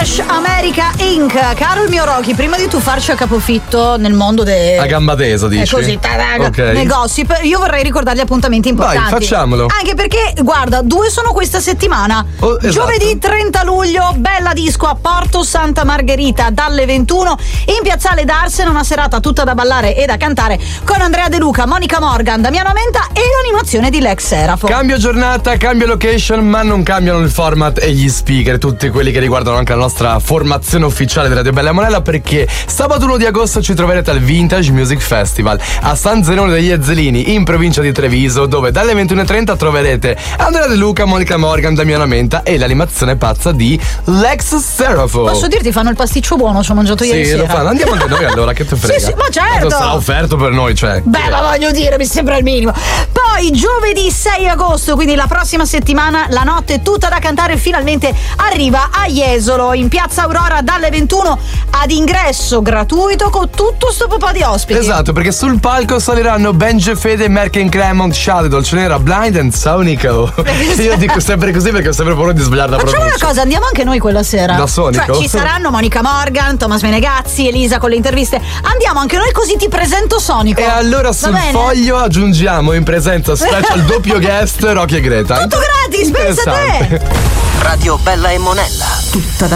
Trash America Inc. Caro il mio Rocky, prima di tu farci a capofitto nel mondo a gamba tesa, dici? È così, okay. Nel gossip, io vorrei ricordare gli appuntamenti importanti. Vai, facciamolo. Anche perché, guarda, 2 sono questa settimana. Esatto. Giovedì 30 luglio, Bella Disco a Porto Santa Margherita dalle 21 in Piazzale d'Arsena, una serata tutta da ballare e da cantare con Andrea De Luca, Monica Morgan, Damiano Menta e l'animazione di Lex Serafo. Cambio giornata, cambio location, ma non cambiano il format e gli speaker, tutti quelli che riguardano anche la nostra formazione ufficiale di Radio Bella e Monella, perché sabato 1 di agosto ci troverete al Vintage Music Festival a San Zenone degli Ezzelini in provincia di Treviso, dove dalle 21:30 troverete Andrea De Luca, Monica Morgan, Damiano Menta e l'animazione pazza di Lex Serafo. Posso dirti, fanno il pasticcio buono, ci ho mangiato ieri sera. Sì, lo fanno, andiamo anche noi allora, che te frega. Sì, ma certo. Sarà offerto per noi, cioè. Beh, ma voglio dire, mi sembra il minimo. Poi giovedì 6 agosto, quindi la prossima settimana, la notte tutta da cantare finalmente arriva a Jesolo in Piazza Aurora dalle 21 ad ingresso gratuito con tutto sto po' di ospiti. Esatto, perché sul palco saliranno Benji Fede, Merken Cremont, Shade, Dolcenera, Blind and Sonico. Io dico sempre così perché ho sempre paura di sbagliare la pronuncia. Facciamo una cosa, andiamo anche noi quella sera. Da Sonico? Cioè, ci saranno Monica Morgan, Thomas Menegazzi, Elisa con le interviste. Andiamo anche noi, così ti presento Sonico. E allora sul foglio aggiungiamo in presenza special doppio guest Rocky e Greta. Tutto gratis, pensa te. Radio Bella e Monella. Tutta